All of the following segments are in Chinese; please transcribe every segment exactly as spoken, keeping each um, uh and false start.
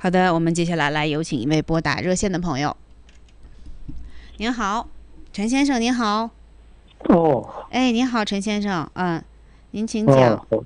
好的，我们接下来来有请一位拨打热线的朋友。您好，陈先生，您好。 哦， 哎，您好，陈先生，嗯，您请讲。 哦，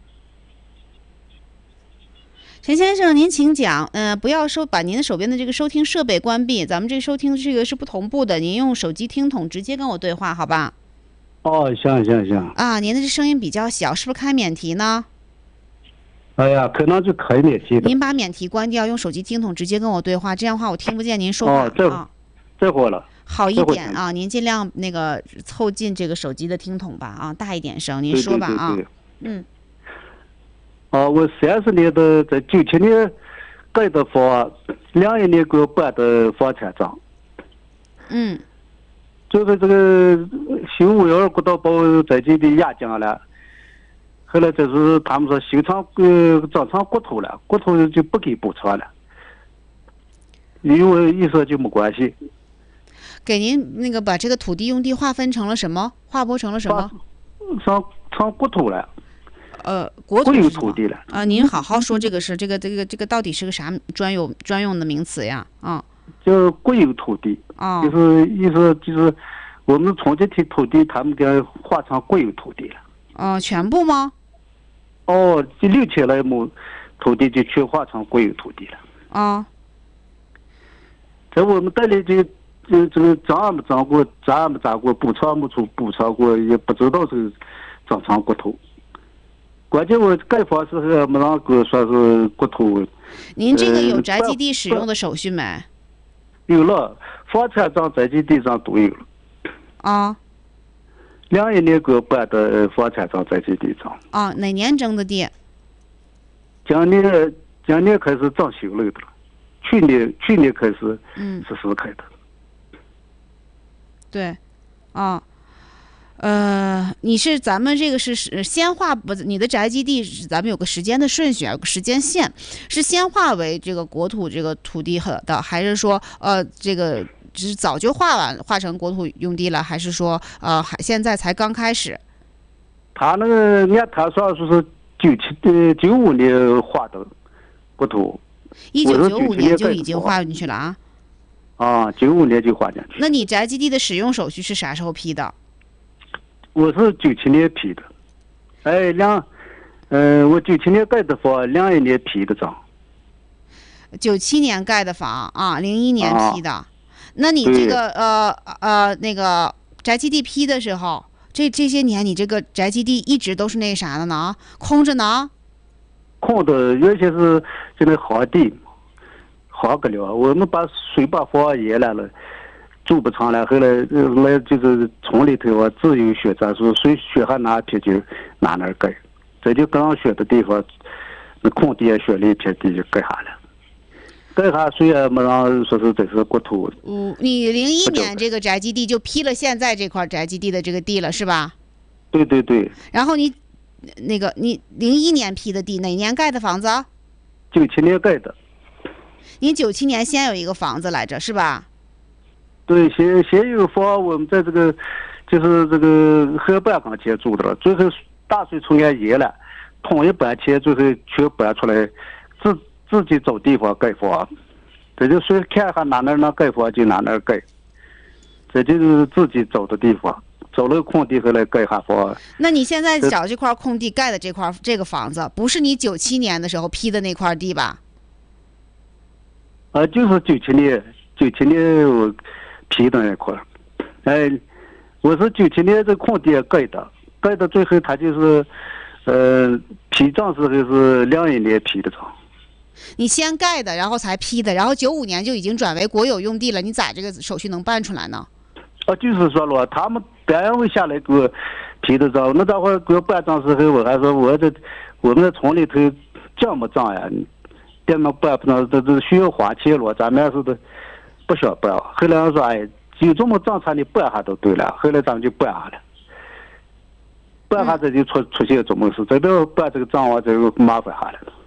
陈先生，您请讲。嗯、呃，不要收，把您的手边的这个收听设备关闭，咱们这个收听这个是不同步的，您用手机听筒直接跟我对话，好吧？ 哦，行行行。 啊，您的这声音比较小，是不是开免提呢？ 哎呀，可能就开免提的。 您把免提关掉，用手机听筒直接跟我对话，这样的话我听不见您说话。 哦，这啊， 这会了。 好一点啊，您尽量那个凑近这个手机的听筒吧，啊，大一点声，您说吧啊。 对对对对嗯。 哦，我三十年的在九七年盖的房，两一年给我办的房产证。 嗯。 就是这个新五幺二国道把我在这里压降了。后来就是他们说修厂呃张厂国土了，国土就不给补偿了，因为一说就没关系。 给您那个把这个土地用地划分成了什么？划拨成了什么？ 上上国土了。 呃，国土有土地了啊、呃！您好好说这个是这个这个这个到底是个啥专有专用的名词呀？啊、 嗯，叫国有土地。 啊、 哦，就是意思就是我们重庆提土地，他们给划成国有土地了。 哦、呃，全部吗？ 哦，这六千来亩土地就全划成国有土地了。 啊， 在我们这里这个这这个涨也没涨过，涨也没涨过，补偿没出补偿过，也不知道是涨成国土。关键我盖房时候没让给我说是国土。 您这个有宅基地使用的手续没？呃、 有了，房产证、宅基地上都有了。 啊。 两一年给我办的房产证、宅基地上。 啊，哪年征的地？ 今年今年开始装修了的了，去年去年开始嗯实施开的。 嗯、对，啊。呃，你是咱们这个是先划不？你的宅基地咱们有个时间的顺序，有个时间线，是先划为这个国土这个土地的，还是说呃这个只是早就划完划成国土用地了，还是说呃还现在才刚开始？ 他那个按他说说是九七呃九五年划的国土， 一九九五年就已经划进去了啊？ 啊，九五年就划进去。 那你宅基地的使用手续是啥时候批的？ 我是九七年批的，哎，两，嗯、呃，我九七年盖的房，两一年批的章。 九七年盖的房啊，零一年批的。啊、那你这个呃呃那个宅基地批的时候，这这些年你这个宅基地一直都是那啥的呢？空着呢？ 空的，原先是就那荒地，荒个了，我们把水把房淹了了。住不长了，后来来就是村里头啊，自由选择，说谁选下哪片就哪哪盖，这就刚选的地方，那空地也选了一片地就盖下了，盖下虽然没让说是这是国土。 嗯，你零一年这个宅基地就批了现在这块宅基地的这个地了，是吧？ 对对对。 然后你那个你零一年批的地，哪年盖的房子？ 九七年盖的。 你九七年先有一个房子来着，是吧？ 对，先先有房，我们在这个就是这个河畔港前住的了，最后大水冲也淹了，统一搬迁，最后全搬出来，自自己找地方盖房，这就谁看看哪哪能盖房就哪哪盖，这就是自己找的地方，找了空地后来盖下房。 那你现在找这块空地盖的这块这个房子，不是你九七年的时候批的那块地吧？ 啊，就是九七年，九七年我。批的那块，哎，我是九七年这空地盖的，盖到最后他就是，呃，批章时候是两一年批的章。 你先盖的，然后才批的，然后九五年就已经转为国有用地了，你咋这个手续能办出来呢？ 啊，就是说了，他们单位下来给我批的章，那待会儿给我办章时候，我还说我这我们村里头这么账呀，怎么办不成？这这需要花钱了，咱们是的。不想办，后来我说哎，有这么政策你办下都对了，后来咱们就办下了，办下这就出出现这么事，这边办这个账啊，这个麻烦下来了。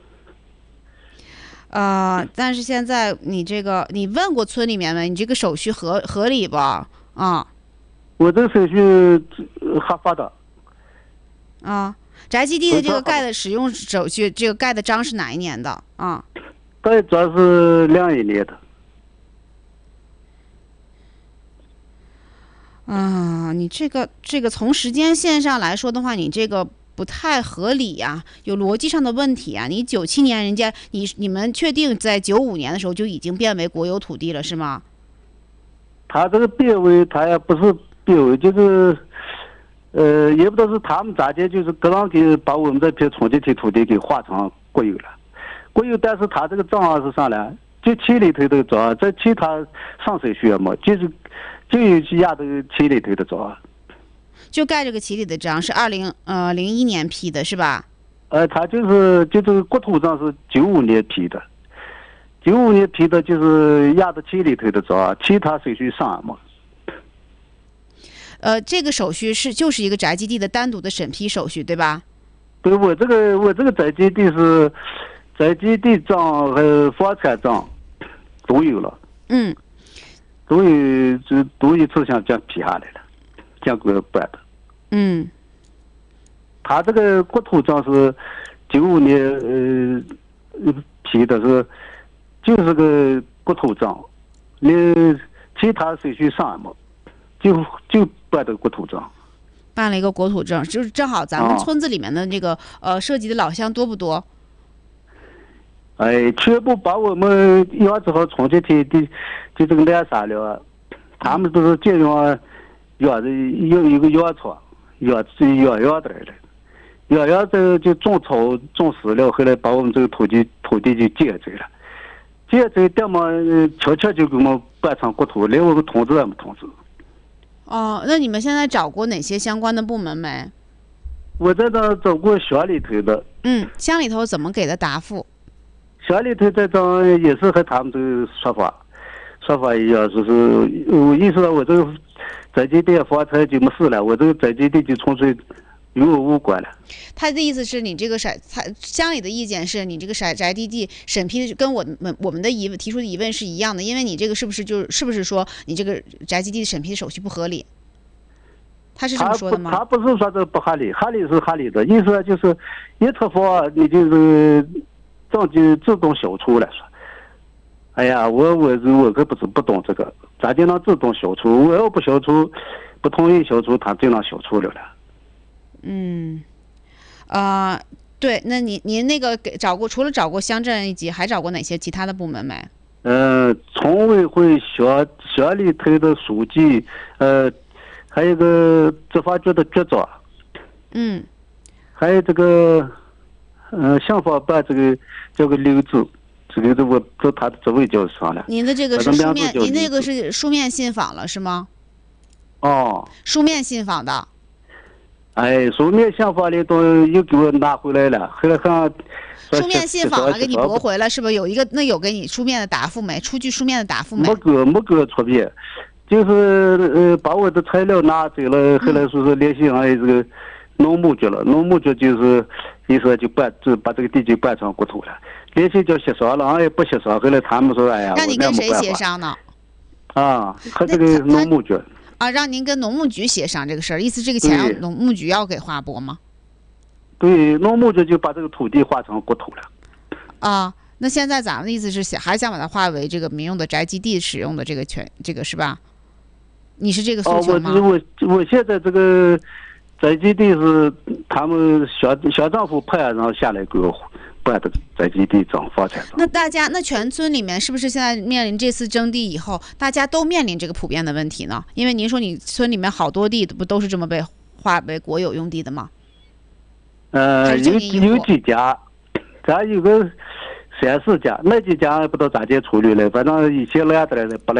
呃，但是现在你这个，你问过村里面没？你这个手续合合理吧？啊， 我这个手续合法的。 啊，宅基地的这个盖的使用手续，这个盖的章是哪一年的啊？ 大概主要是两一年的。 啊，你这个这个从时间线上来说的话，你这个不太合理呀、有逻辑上的问题啊。你九七年人家你你们确定在九五年的时候就已经变为国有土地了是吗？ 他这个变为他也不是变为，就是呃也不知道是他们咋的，就是各让给把我们这片冲积体土地给划成国有了，国有，但是他这个账号是啥呢？就区里头的账，在其他上水学嘛，就是就有去压这个区里头的账。 就盖这个旗里的章是二零呃零一年批的是吧？ 呃，他就是就这个国土章是九五年批的，九五年批的就是压的区里头的章，其他水序上嘛。 呃，这个手续是就是一个宅基地的单独的审批手续对吧？ 对，我这个我这个宅基地是宅基地章和房产章都有了， 嗯， 都有就都一次性这样批下来了，这样给我办的。 嗯， 他这个国土章是九五年呃批的是，就是个国土章，你其他水序上嘛，就就办的国土章。 办了一个国土证，就是正好咱们哦村子里面的这个、呃涉及的老乡多不多？ 哎，全部把我们幺子和重庆体的就这个南沙了，他们都是借用养的有一个药厂，养养药的了，养药这就种草种死了，后来把我们这个土地土地就借走了，借走掉嘛，悄悄就给我们办成国土，连我个通知也没通知。 哦，那你们现在找过哪些相关的部门没？ 我在那找过乡里头的， 嗯，乡里头怎么给的答复？ 乡里头这张也是和他们这个说法说法一样，就是我意识到我这个宅基地房产就没事了，我这个宅基地就纯粹与我无关了。 他的意思是你这个宅，他乡里的意见是你这个宅宅地地审批的跟我们我们的疑问提出的疑问是一样的，因为你这个是不是就是不是说你这个宅基地审批的手续不合理？他是这么说的吗？ 他不他不是说这不合理，合理是合理的，意思就是一出发你就是账就自动消除了。说，哎呀，我我我可不是不懂这个，咋就能自动消除？我要不消除，不同意消除，他就能消除了了。 嗯，啊、呃，对，那你您那个给找过，除了找过乡镇一级，还找过哪些其他的部门没？ 呃，村委会、乡乡里头的书记，呃，还有个执法局的局长， 嗯， 还有这个，呃，乡法办这个叫个刘志，这个这我这他的职位叫啥了？ 您的这个是书面，您那个是书面信访了是吗？ 哦， 书面信访的。 哎，书面信访的都又给我拿回来了，后来看书面信访了给你驳回了，是不是有一个那有给你书面的答复没？出具书面的答复没？ 没给没给我出面，就是呃把我的材料拿走了，后来说是联系上这个农牧局了，农牧局就是意思就办就把这个地就办成国土了，联系就协商了，俺也不协商，后来他们说哎呀， 让你跟谁协商呢？ 啊，和这个农牧局。 啊，让您跟农牧局协商这个事儿，意思这个钱要农牧局要给划拨吗？ 对，农牧局就把这个土地划成国土了。 啊，那现在咱们的意思是想还想把它划为这个民用的宅基地使用的这个权，这个是吧？你是这个诉求吗？ 哦，我我我现在这个宅基地是他们小小政府派然后下来给我办的宅基地涨房产。 那大家那全村里面是不是现在面临这次征地以后，大家都面临这个普遍的问题呢？因为您说你村里面好多地不都是这么被划为国有用地的吗？ 呃，有有几家，咱有个三四家，那几家不知道咋地处理了，反正以前来的来不来。